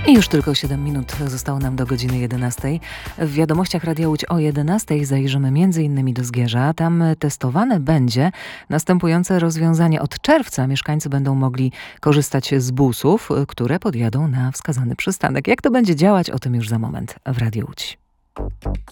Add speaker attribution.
Speaker 1: I już tylko 7 minut zostało nam do godziny 11. W wiadomościach Radia Łódź o 11 zajrzymy m.in. do Zgierza. Tam testowane będzie następujące rozwiązanie. Od czerwca mieszkańcy będą mogli korzystać z busów, które podjadą na wskazany przystanek. Jak to będzie działać, o tym już za moment w Radiu Łódź.